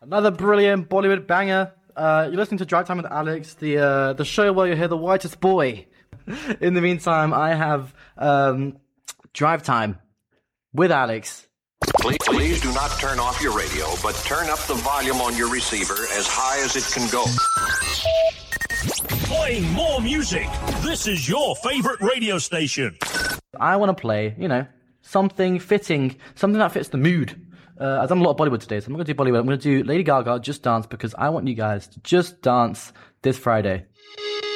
Another brilliant Bollywood banger. You're listening to Drive Time with Alex, the show where you hear the whitest boy. In the meantime, I have Drive Time with Alex. Please do not turn off your radio, but turn up the volume on your receiver as high as it can go. Playing more music. This is your favorite radio station. I want to play, something fitting, something that fits the mood. I've done a lot of Bollywood today, so I'm not going to do Bollywood. I'm going to do Lady Gaga, Just Dance, because I want you guys to just dance this Friday.